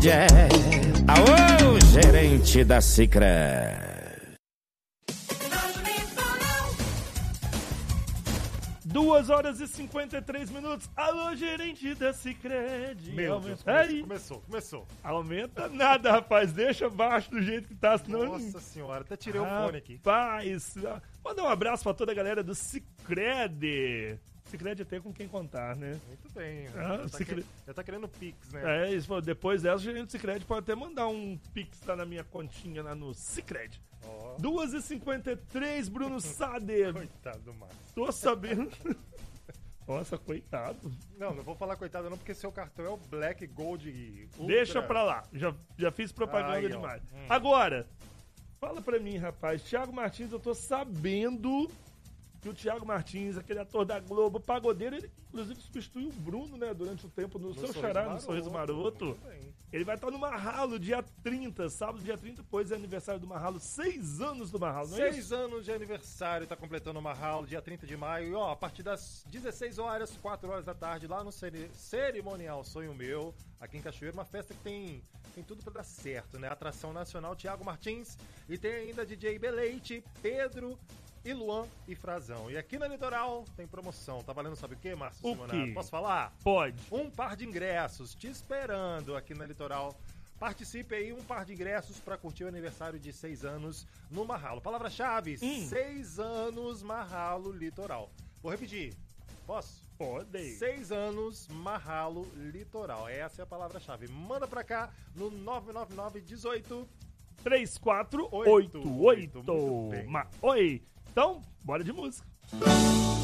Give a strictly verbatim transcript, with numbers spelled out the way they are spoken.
Alô, gerente da Sicredi. Duas horas e cinquenta e três minutos. Alô, gerente da Sicredi. Meu Aumenta Deus, começou, aí. começou, começou. Aumenta nada, rapaz. Deixa baixo do jeito que tá, senão... Nossa senhora, até tirei o fone aqui. Rapaz, manda um abraço pra toda a galera do Sicredi. Sicredi tem com quem contar, né? Muito bem. Ah, já, tá Sicredi... que... já tá querendo Pix, né? É, isso, depois dessa, o gerente do Sicredi pode até mandar um Pix lá na minha continha lá no Sicredi. Oh. duas e cinquenta e três, Bruno Sader. Coitado do Márcio. Tô sabendo. Nossa, coitado. Não, não vou falar coitado não, porque seu cartão é o Black Gold Ultra. Deixa pra lá. Já, já fiz propaganda Aí, demais. hum. Agora, fala pra mim, rapaz. Thiago Martins, eu tô sabendo que o Thiago Martins, aquele ator da Globo, pagodeiro, ele inclusive substituiu o Bruno, né, durante o tempo no, no seu xará, no Sorriso Maroto. Ele vai estar no Marralo dia trinta, sábado dia trinta, pois é aniversário do Marralo, seis anos do Marralo, não é Seis isso? anos de aniversário, tá completando o Marralo, dia trinta de maio. E ó, a partir das dezesseis horas, quatro horas da tarde, lá no cere- Cerimonial Sonho Meu, aqui em Cachoeiro, uma festa que tem, tem tudo pra dar certo, né? Atração nacional, Thiago Martins, e tem ainda D J Beleite, Pedro e Luan e Frazão. E aqui na Litoral tem promoção. Tá valendo sabe o quê, Márcio O Simonato? quê? Posso falar? Pode. Um par de ingressos te esperando aqui na Litoral. Participe aí, um par de ingressos para curtir o aniversário de seis anos no Marralo. Palavra-chave, Hum. seis anos Marralo Litoral. Vou repetir. Posso? Pode. Seis anos Marralo Litoral. Essa é a palavra-chave. Manda pra cá no nove nove nove dezoito três quatro oito oito. Muito bem. Ma- Oi. Então, bora de música.